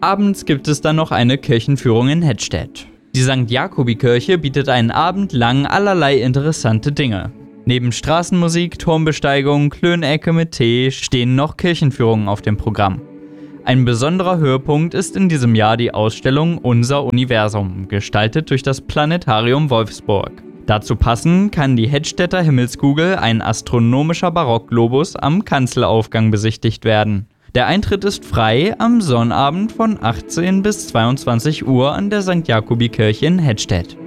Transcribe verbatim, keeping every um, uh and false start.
Abends gibt es dann noch eine Kirchenführung in Hettstedt. Die Sankt Jakobi-Kirche bietet einen Abend lang allerlei interessante Dinge. Neben Straßenmusik, Turmbesteigung, Klönecke mit Tee stehen noch Kirchenführungen auf dem Programm. Ein besonderer Höhepunkt ist in diesem Jahr die Ausstellung Unser Universum, gestaltet durch das Planetarium Wolfsburg. Dazu passend kann die Hettstedter Himmelskugel, ein astronomischer Barockglobus, am Kanzelaufgang besichtigt werden. Der Eintritt ist frei am Sonnabend von achtzehn bis zweiundzwanzig Uhr an der Sankt Jakobi Kirche in Hettstedt.